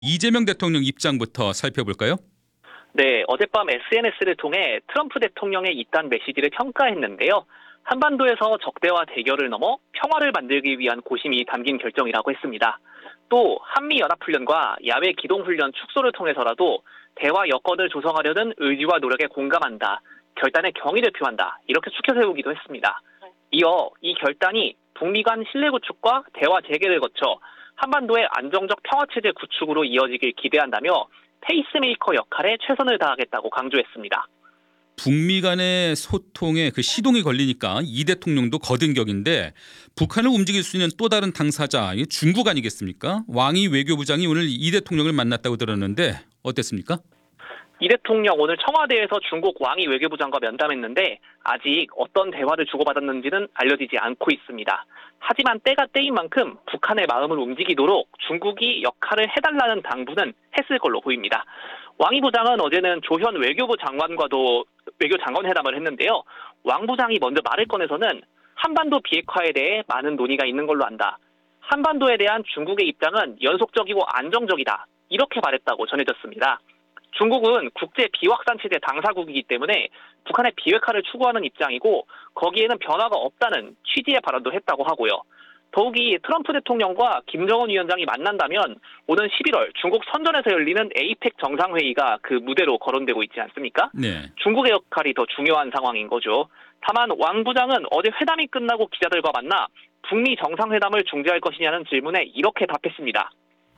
이재명 대통령 입장부터 살펴볼까요? 네, 어젯밤 SNS를 통해 트럼프 대통령의 이딴 메시지를 평가했는데요. 한반도에서 적대와 대결을 넘어 평화를 만들기 위한 고심이 담긴 결정이라고 했습니다. 또 한미연합훈련과 야외 기동훈련 축소를 통해서라도 대화 여건을 조성하려는 의지와 노력에 공감한다. 결단의 경의를 표한다. 이렇게 추켜 세우기도 했습니다. 이어 이 결단이 북미 간 신뢰 구축과 대화 재개를 거쳐 한반도의 안정적 평화체제 구축으로 이어지길 기대한다며 페이스메이커 역할에 최선을 다하겠다고 강조했습니다. 북미 간의 소통에 시동이 걸리니까 이 대통령도 거둔 격인데 북한을 움직일 수 있는 또 다른 당사자 중국 아니겠습니까? 왕이 외교부장이 오늘 이 대통령을 만났다고 들었는데 어땠습니까? 이 대통령 오늘 청와대에서 중국 왕이 외교부장과 면담했는데 아직 어떤 대화를 주고받았는지는 알려지지 않고 있습니다. 하지만 때가 때인 만큼 북한의 마음을 움직이도록 중국이 역할을 해달라는 당부는 했을 걸로 보입니다. 왕이 부장은 어제는 조현 외교부 장관과도 외교장관 회담을 했는데요. 왕 부장이 먼저 말을 꺼내서는 한반도 비핵화에 대해 많은 논의가 있는 걸로 안다. 한반도에 대한 중국의 입장은 연속적이고 안정적이다. 이렇게 말했다고 전해졌습니다. 중국은 국제 비확산 체제 당사국이기 때문에 북한의 비핵화를 추구하는 입장이고 거기에는 변화가 없다는 취지의 발언도 했다고 하고요. 더욱이 트럼프 대통령과 김정은 위원장이 만난다면 오는 11월 중국 선전에서 열리는 에이펙 정상회의가 그 무대로 거론되고 있지 않습니까? 네. 중국의 역할이 더 중요한 상황인 거죠. 다만 왕 부장은 어제 회담이 끝나고 기자들과 만나 북미 정상회담을 중재할 것이냐는 질문에 이렇게 답했습니다.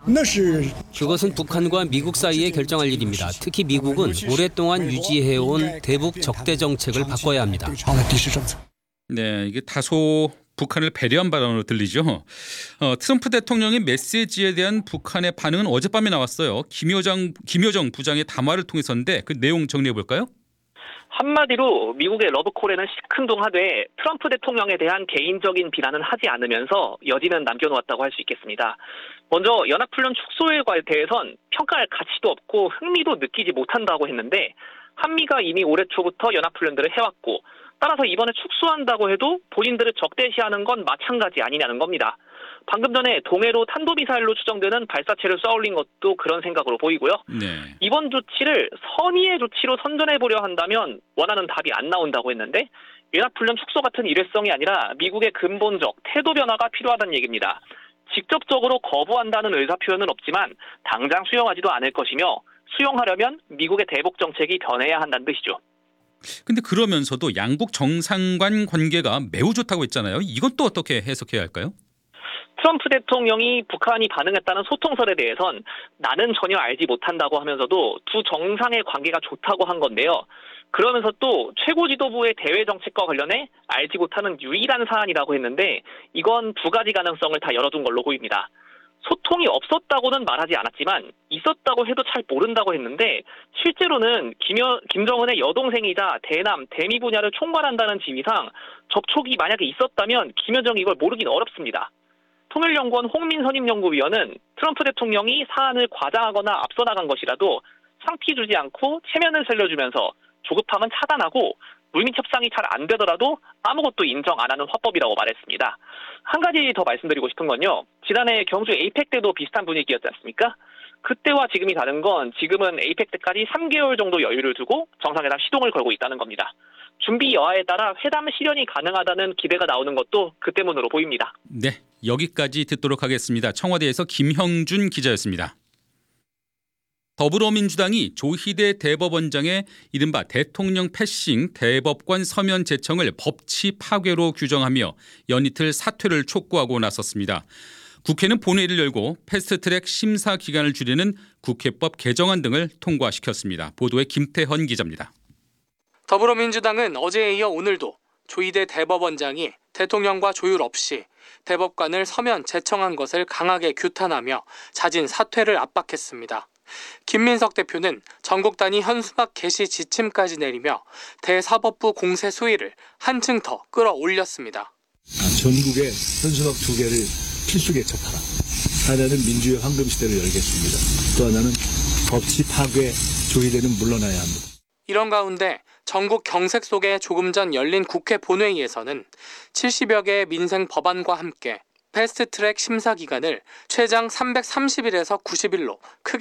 그것은 북한과 미국 사이에 결정할 일입니다. 특히 미국은 오랫동안 유지해온 대북 적대 정책을 바꿔야 합니다. 네, 이게 다소 북한을 배려한 발언으로 들리죠. 트럼프 대통령의 메시지에 대한 북한의 반응은 어젯밤에 나왔어요. 김여정 부장의 담화를 통해서인데 그 내용 정리해 볼까요? 한마디로 미국의 러브콜에는 시큰둥하되 트럼프 대통령에 대한 개인적인 비난은 하지 않으면서 여지는 남겨놓았다고 할 수 있겠습니다. 먼저 연합훈련 축소에 대해선 평가할 가치도 없고 흥미도 느끼지 못한다고 했는데 한미가 이미 올해 초부터 연합훈련들을 해왔고 따라서 이번에 축소한다고 해도 본인들을 적대시하는 건 마찬가지 아니냐는 겁니다. 방금 전에 동해로 탄도미사일로 추정되는 발사체를 쏘아올린 것도 그런 생각으로 보이고요. 네. 이번 조치를 선의의 조치로 선전해보려 한다면 원하는 답이 안 나온다고 했는데 연합훈련 축소 같은 일회성이 아니라 미국의 근본적 태도 변화가 필요하다는 얘기입니다. 직접적으로 거부한다는 의사표현은 없지만 당장 수용하지도 않을 것이며 수용하려면 미국의 대북 정책이 변해야 한다는 뜻이죠. 근데 그러면서도 양국 정상 간 관계가 매우 좋다고 했잖아요. 이건 또 어떻게 해석해야 할까요? 트럼프 대통령이 북한이 반응했다는 소통설에 대해선 나는 전혀 알지 못한다고 하면서도 두 정상의 관계가 좋다고 한 건데요. 그러면서 또 최고 지도부의 대외 정책과 관련해 알지 못하는 유일한 사안이라고 했는데 이건 두 가지 가능성을 다 열어둔 걸로 보입니다. 소통이 없었다고는 말하지 않았지만 있었다고 해도 잘 모른다고 했는데 실제로는 김정은의 여동생이자 대남, 대미 분야를 총괄한다는 지위상 접촉이 만약에 있었다면 김여정이 이걸 모르긴 어렵습니다. 통일연구원 홍민 선임연구위원은 트럼프 대통령이 사안을 과장하거나 앞서 나간 것이라도 상피 주지 않고 체면을 살려주면서 조급함은 차단하고 물밑 협상이 잘 안 되더라도 아무것도 인정 안 하는 화법이라고 말했습니다. 한 가지 더 말씀드리고 싶은 건요. 지난해 경주 에이펙 때도 비슷한 분위기였지 않습니까? 그때와 지금이 다른 건 지금은 에이펙 때까지 3개월 정도 여유를 두고 정상회담 시동을 걸고 있다는 겁니다. 준비 여하에 따라 회담 실현이 가능하다는 기대가 나오는 것도 그 때문으로 보입니다. 네, 여기까지 듣도록 하겠습니다. 청와대에서 김형준 기자였습니다. 더불어민주당이 조희대 대법원장의 이른바 대통령 패싱 대법관 서면 제청을 법치 파괴로 규정하며 연이틀 사퇴를 촉구하고 나섰습니다. 국회는 본회의를 열고 패스트트랙 심사 기간을 줄이는 국회법 개정안 등을 통과시켰습니다. 보도에 김태헌 기자입니다. 더불어민주당은 어제에 이어 오늘도 조희대 대법원장이 대통령과 조율 없이 대법관을 서면 제청한 것을 강하게 규탄하며 자진 사퇴를 압박했습니다. 김민석 대표는 전국 단위 현수막 게시 지침까지 내리며 대사법부 공세 수위를 한층 더 끌어올렸습니다. 전국에 현수막 2개를 필수 개척하라. 하나는 민주의 황금 시대를 열겠습니다. 또 하나는 법치 파괴 조희대는 물러나야 합니다. 이런 가운데 전국 경색 속에 조금 전 열린 국회 본회의에서는 70여 개의 민생 법안과 함께 패스트트랙 심사 기간을 최장 330일에서 90일로 크게